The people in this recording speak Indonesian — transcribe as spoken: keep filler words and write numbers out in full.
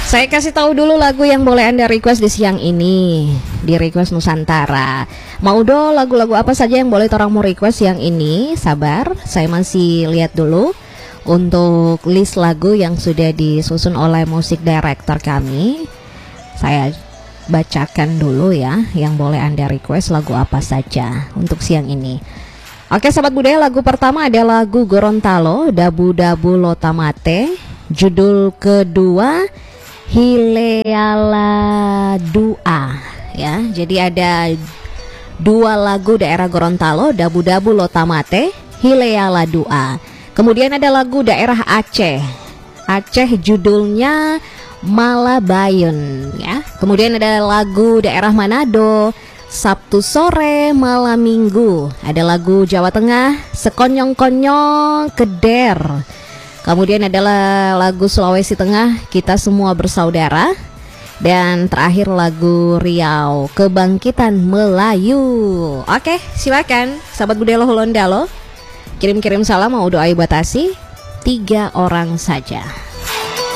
Saya kasih tahu dulu lagu yang boleh Anda request di siang ini. Di request Nusantara. Mau do lagu-lagu apa saja yang boleh orang mau request siang ini? Sabar, saya masih lihat dulu untuk list lagu yang sudah disusun oleh musik director kami. Saya bacakan dulu ya, yang boleh Anda request lagu apa saja untuk siang ini. Oke sahabat budaya, lagu pertama ada lagu Gorontalo, Dabu Dabu Lotamate. Judul kedua Hileala Dua ya. Jadi ada dua lagu daerah Gorontalo, Dabu Dabu Lotamate, Hileala Dua. Kemudian ada lagu daerah Aceh. Aceh judulnya Malabayun ya. Kemudian ada lagu daerah Manado, Sabtu Sore Malam Minggu. Ada lagu Jawa Tengah, Sekonyong-konyong Keder. Kemudian adalah lagu Sulawesi Tengah, Kita Semua Bersaudara. Dan terakhir lagu Riau, Kebangkitan Melayu. Oke, silakan sahabat budaya Lohulondalo, kirim-kirim salam mau doa batasi tiga orang saja.